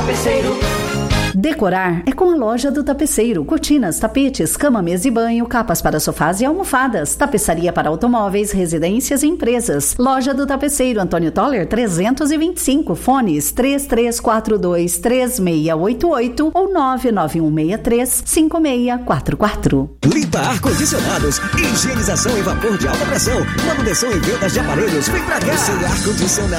Tapeceiro. Decorar é com a loja do Tapeceiro. Cortinas, tapetes, cama, mesa e banho, capas para sofás e almofadas. Tapeçaria para automóveis, residências e empresas. Loja do Tapeceiro, Antônio Toller 325. Fones 3342-3688 ou 99163-5644. Limpa ar-condicionados, higienização em vapor de alta pressão, manutenção e vendas de aparelhos. Vem pra cá! Ar-condicionado.